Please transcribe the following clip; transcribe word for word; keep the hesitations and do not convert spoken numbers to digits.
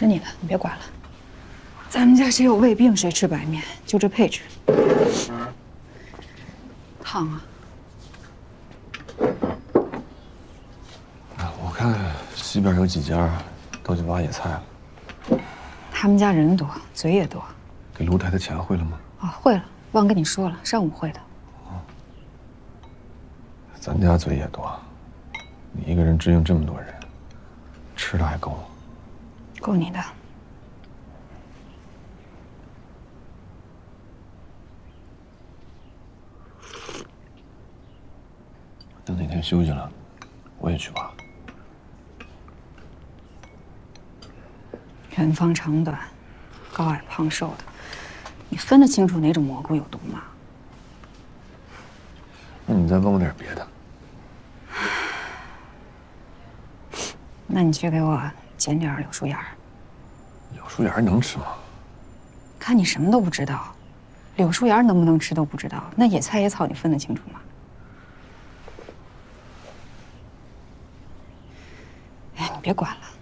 吃你的，你别管了。咱们家谁有胃病谁吃白面，就这配置。烫啊！ 我看西边有几家都去挖野菜了。 他们家人多，嘴也多。 给卢太太钱汇了吗？ 啊，汇了，忘跟你说了，上午汇的。 哦。咱家嘴也多，你一个人支应这么多人，吃的还够吗？ 够你的。 等哪天休息了，我也去挖。 人方长短，高矮胖瘦的，你分得清楚哪种蘑菇有毒吗？ 那你再问我点别的。 那你去给我捡点柳树芽儿。 柳树芽能吃吗？ 看你什么都不知道，柳树芽能不能吃都不知道，那野菜野草你分得清楚吗？哎，你别管了。